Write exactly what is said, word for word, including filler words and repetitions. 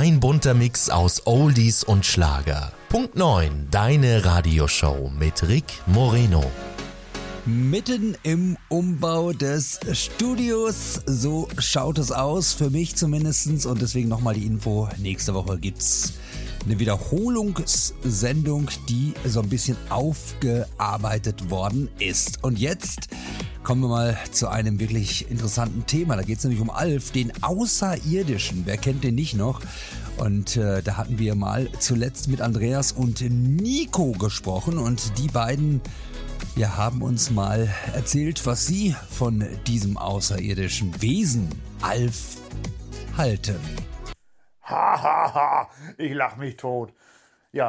Ein bunter Mix aus Oldies und Schlager. Punkt neun, deine Radioshow mit Rick Moreno. Mitten im Umbau des Studios, so schaut es aus, für mich zumindest. Und deswegen nochmal die Info, nächste Woche gibt's eine Wiederholungssendung, die so ein bisschen aufgearbeitet worden ist. Und jetzt kommen wir mal zu einem wirklich interessanten Thema. Da geht es nämlich um Alf, den Außerirdischen. Wer kennt den nicht noch? Und äh, da hatten wir mal zuletzt mit Andreas und Nico gesprochen. Und die beiden ja, haben uns mal erzählt, was sie von diesem außerirdischen Wesen Alf halten. Ha, ha, ha, ich lach mich tot.